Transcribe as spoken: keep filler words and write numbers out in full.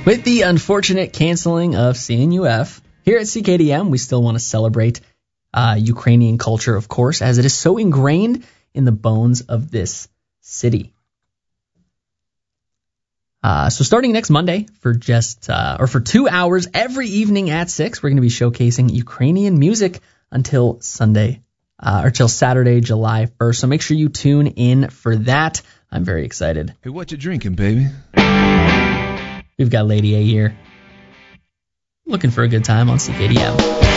With the unfortunate canceling of C N U F, here at C K D M, we still want to celebrate uh, Ukrainian culture, of course, as it is so ingrained in the bones of this city. Uh, so starting next Monday for just uh, or for two hours every evening at six, we're going to be showcasing Ukrainian music until Sunday uh, or till Saturday, July first. So make sure you tune in for that. I'm very excited. Hey, what you drinking, baby? We've got Lady A here, looking for a good time on C K D M.